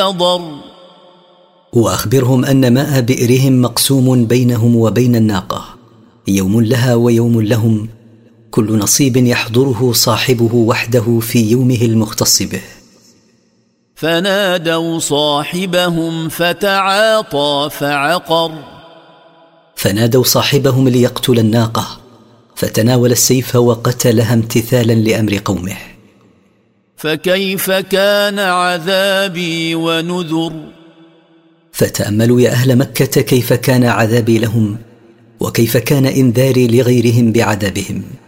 ضر. وأخبرهم أن ماء بئرهم مقسوم بينهم وبين الناقة، يوم لها ويوم لهم، كل نصيب يحضره صاحبه وحده في يومه المختص به. فنادوا صاحبهم فتعاطى فعقر. فنادوا صاحبهم ليقتل الناقة، فتناول السيف وقتلها امتثالا لأمر قومه. فكيف كان عذابي ونذر. فتأملوا يا أهل مكة كيف كان عذابي لهم، وكيف كان إنذاري لغيرهم بعذابهم.